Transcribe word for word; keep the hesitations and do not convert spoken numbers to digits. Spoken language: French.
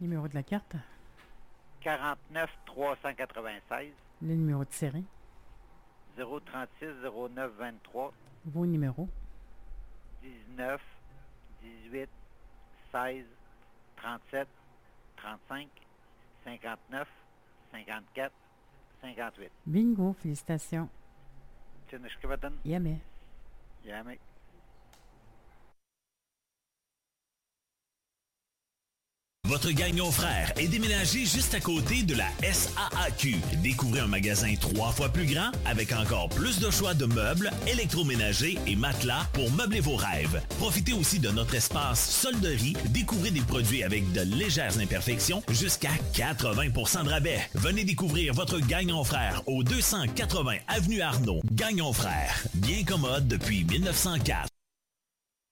Numéro de la carte. quarante-neuf trois cent quatre-vingt-seize. Le numéro de série. zéro trente-six zéro neuf vingt-trois. Vos numéros. dix-neuf, dix-huit, seize, trente-sept, trente-cinq, cinquante-neuf, cinquante-quatre, cinquante-huit. Bingo, félicitations. Tjäneskrivaten. Jamais. Jamais. Votre Gagnon Frère est déménagé juste à côté de la S A A Q. Découvrez un magasin trois fois plus grand avec encore plus de choix de meubles, électroménagers et matelas pour meubler vos rêves. Profitez aussi de notre espace solderie. Découvrez des produits avec de légères imperfections jusqu'à quatre-vingts pour cent de rabais. Venez découvrir votre Gagnon Frère au deux cent quatre-vingts avenue Arnaud. Gagnon Frère, bien commode depuis mille neuf cent quatre.